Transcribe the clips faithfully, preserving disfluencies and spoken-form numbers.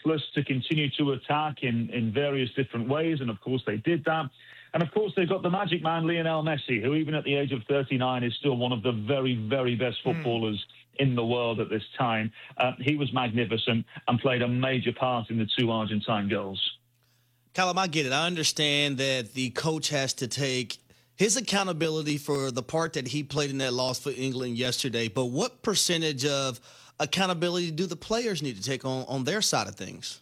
ruthless to continue to attack in, in various different ways, and of course they did that. And of course they've got the magic man, Lionel Messi, who even at the age of thirty-nine is still one of the very, very best footballers mm. in the world at this time. Uh, he was magnificent and played a major part in the two Argentine goals. Callum, I get it. I understand that the coach has to take his accountability for the part that he played in that loss for England yesterday. But what percentage of accountability do the players need to take on, on their side of things?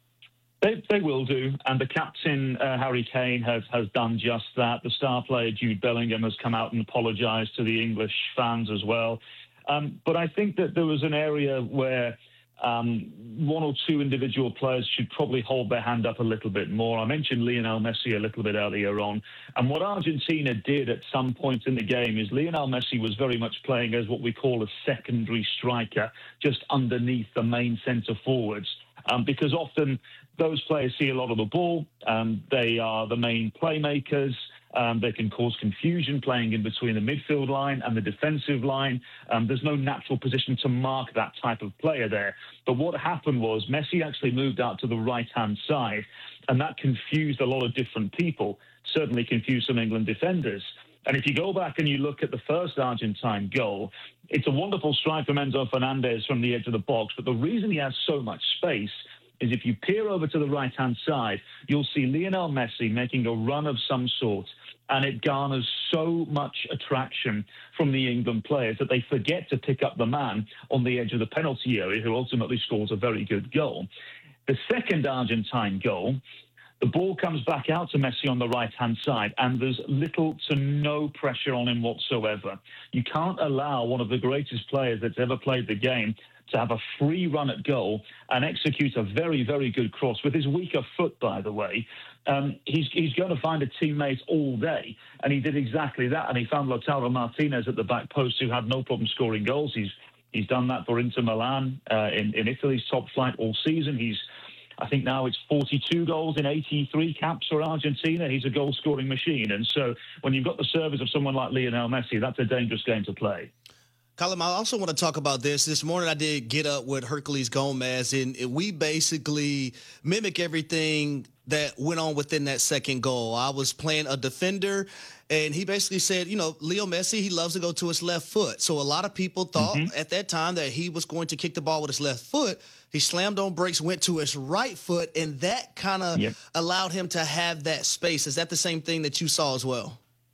They, they will do, and the captain, uh, Harry Kane, has, has done just that. The star player, Jude Bellingham, has come out and apologised to the English fans as well. Um, but I think that there was an area where um, one or two individual players should probably hold their hand up a little bit more. I mentioned Lionel Messi a little bit earlier on, and what Argentina did at some point in the game is Lionel Messi was very much playing as what we call a secondary striker, just underneath the main centre forwards, um, because often those players see a lot of the ball. Um, they are the main playmakers. Um, they can cause confusion playing in between the midfield line and the defensive line. Um, there's no natural position to mark that type of player there. But what happened was Messi actually moved out to the right-hand side, and that confused a lot of different people, certainly confused some England defenders. And if you go back and you look at the first Argentine goal, it's a wonderful strike from Enzo Fernandez from the edge of the box. But the reason he has so much space is if you peer over to the right-hand side, you'll see Lionel Messi making a run of some sort, and it garners so much attraction from the England players that they forget to pick up the man on the edge of the penalty area who ultimately scores a very good goal. The second Argentine goal, the ball comes back out to Messi on the right-hand side, and there's little to no pressure on him whatsoever. You can't allow one of the greatest players that's ever played the game to have a free run at goal and execute a very, very good cross with his weaker foot, by the way. Um, he's, he's going to find a teammate all day, and he did exactly that, and he found Lautaro Martinez at the back post, who had no problem scoring goals. He's he's done that for Inter Milan uh, in, in Italy's top flight all season. He's, I think now it's forty-two goals in eighty-three caps for Argentina. He's a goal-scoring machine, and so when you've got the service of someone like Lionel Messi, that's a dangerous game to play. Colin, I also want to talk about this. This morning I did get up with Herculez Gomez, and we basically mimic everything that went on within that second goal. I was playing a defender, and he basically said, you know, Leo Messi, he loves to go to his left foot. So a lot of people thought mm-hmm. at that time that he was going to kick the ball with his left foot. He slammed on brakes, went to his right foot, and that kind of yep. allowed him to have that space. Is that the same thing that you saw as well?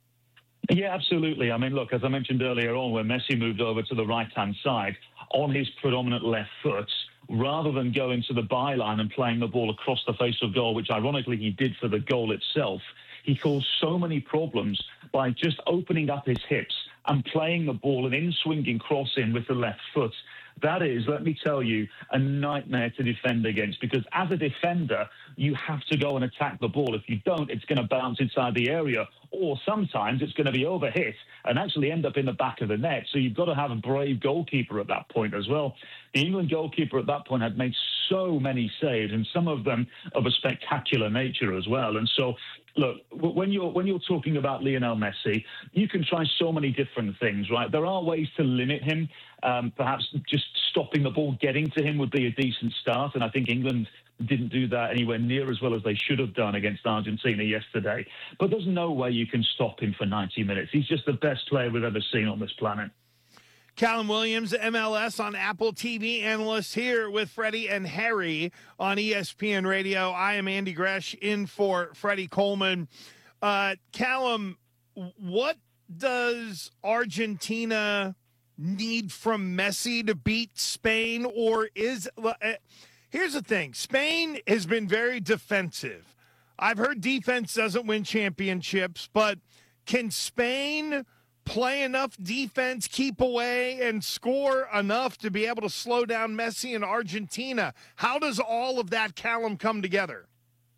Yeah, absolutely. I mean, look, as I mentioned earlier on, when Messi moved over to the right-hand side on his predominant left foot, rather than going to the byline and playing the ball across the face of goal, which ironically he did for the goal itself, he caused so many problems by just opening up his hips and playing the ball, an in-swinging cross in with the left foot. That is, let me tell you, a nightmare to defend against, because as a defender, you have to go and attack the ball. If you don't, it's going to bounce inside the area, or sometimes it's going to be overhit and actually end up in the back of the net. So you've got to have a brave goalkeeper at that point as well. The England goalkeeper at that point had made so many saves, and some of them of a spectacular nature as well. And so, look, when you're when you're talking about Lionel Messi, you can try so many different things, right? There are ways to limit him. Um, perhaps just stopping the ball getting to him would be a decent start, and I think England didn't do that anywhere near as well as they should have done against Argentina yesterday. But there's no way you can stop him for ninety minutes. He's just the best player we've ever seen on this planet. Callum Williams, M L S on Apple T V analyst, here with Freddie and Harry on E S P N Radio. I am Andy Gresh in for Freddie Coleman. Uh, Callum, what does Argentina need from Messi to beat Spain? Or is uh, here's the thing. Spain has been very defensive. I've heard defense doesn't win championships, but can Spain play enough defense, keep away, and score enough to be able to slow down Messi and Argentina? How does all of that, Callum, come together?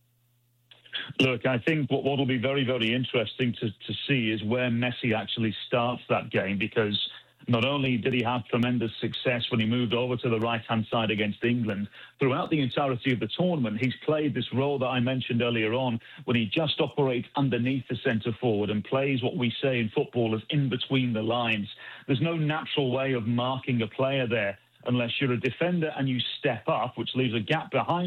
Look, I think what will be very, very interesting to, to see is where Messi actually starts that game, because not only did he have tremendous success when he moved over to the right-hand side against England, throughout the entirety of the tournament, he's played this role that I mentioned earlier on, when he just operates underneath the centre forward and plays what we say in football as in between the lines. There's no natural way of marking a player there unless you're a defender and you step up, which leaves a gap behind